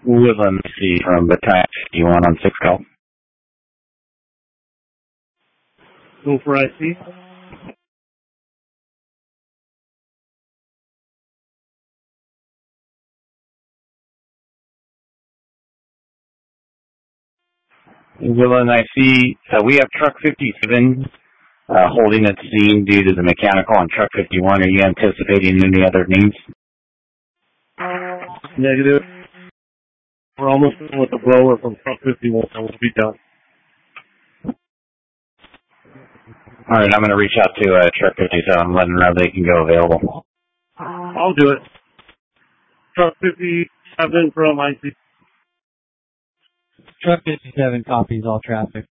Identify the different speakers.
Speaker 1: Woodland C from Battalion 51 on 6 Golf.
Speaker 2: Go for IC.
Speaker 1: Woodland IC, we have truck 57 holding at the scene due to the mechanical on truck 51. Are you anticipating any other needs?
Speaker 2: Negative. We're almost done with the blower from truck 51, and we'll be done.
Speaker 1: All right, I'm going to reach out to truck 57 and let them know they can go available.
Speaker 2: I'll do it. Truck 57 from IC.
Speaker 3: Truck 57 copies all traffic.